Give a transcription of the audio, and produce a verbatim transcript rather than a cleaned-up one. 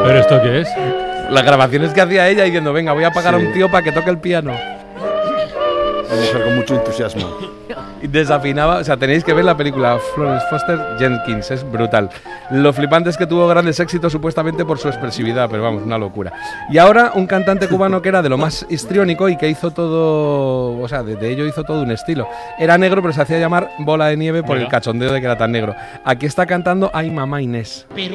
¿Pero esto qué es? Las grabaciones que hacía ella diciendo, venga, voy a pagar Sí. a un tío para que toque el piano. Una mujer con mucho entusiasmo. Y desafinaba, o sea, tenéis que ver la película Florence Foster Jenkins, es brutal. Lo flipante es que tuvo grandes éxitos supuestamente por su expresividad, pero vamos, una locura. Y ahora un cantante cubano que era de lo más histriónico y que hizo todo, o sea, de, de ello hizo todo un estilo. Era negro, pero se hacía llamar Bola de Nieve por el cachondeo de que era tan negro. Aquí está cantando Ay Mamá Inés. Pero